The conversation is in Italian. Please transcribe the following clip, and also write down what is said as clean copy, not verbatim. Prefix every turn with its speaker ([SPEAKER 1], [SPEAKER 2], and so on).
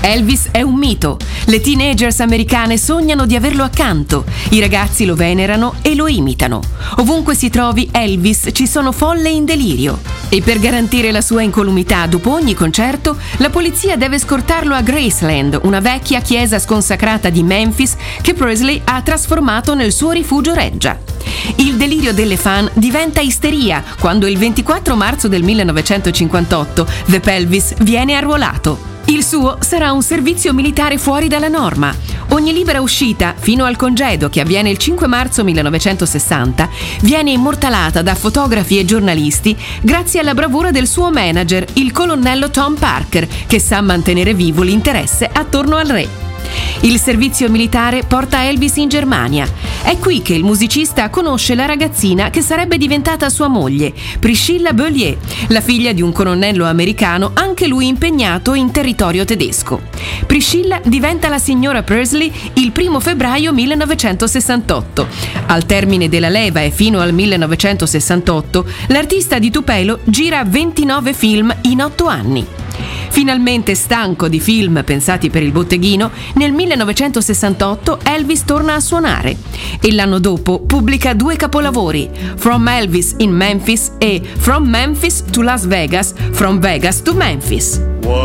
[SPEAKER 1] Elvis è un mito. Le teenagers americane sognano di averlo accanto. I ragazzi lo venerano e lo imitano. Ovunque si trovi Elvis ci sono folle in delirio. E per garantire la sua incolumità dopo ogni concerto, la polizia deve scortarlo a Graceland, una vecchia chiesa sconsacrata di Memphis che Presley ha trasformato nel suo rifugio reggia. Il delirio delle fan diventa isteria quando il 24 marzo del 1958 The Pelvis viene arruolato. Il suo sarà un servizio militare fuori dalla norma. Ogni libera uscita, fino al congedo che avviene il 5 marzo 1960, viene immortalata da fotografi e giornalisti grazie alla bravura del suo manager, il colonnello Tom Parker, che sa mantenere vivo l'interesse attorno al re. Il servizio militare porta Elvis in Germania. È qui che il musicista conosce la ragazzina che sarebbe diventata sua moglie, Priscilla Beaulieu, la figlia di un colonnello americano, anche lui impegnato in territorio tedesco. Priscilla diventa la signora Presley il 1 febbraio 1968. Al termine della leva e fino al 1968, l'artista di Tupelo gira 29 film in 8 anni. Finalmente stanco di film pensati per il botteghino, nel 1968 Elvis torna a suonare e l'anno dopo pubblica 2 capolavori, From Elvis in Memphis e From Memphis to Las Vegas, From Vegas to Memphis.